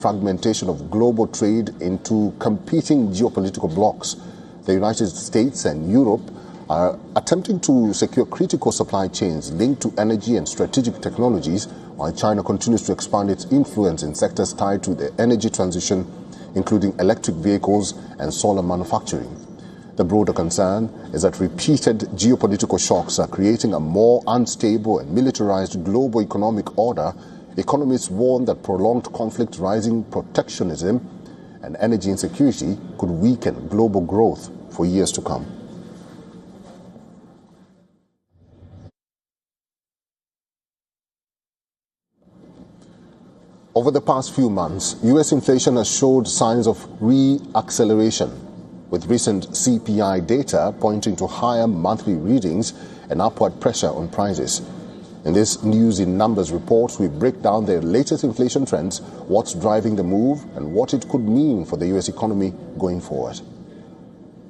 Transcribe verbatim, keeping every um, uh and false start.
fragmentation of global trade into competing geopolitical blocs. The United States and Europe are attempting to secure critical supply chains linked to energy and strategic technologies, while China continues to expand its influence in sectors tied to the energy transition, including electric vehicles and solar manufacturing. The broader concern is that repeated geopolitical shocks are creating a more unstable and militarized global economic order. Economists warn that prolonged conflict, rising protectionism, and energy insecurity could weaken global growth for years to come. Over the past few months, U S inflation has showed signs of re-acceleration, with recent C P I data pointing to higher monthly readings and upward pressure on prices. In this News in Numbers report, we break down the latest inflation trends, what's driving the move, and what it could mean for the U S economy going forward.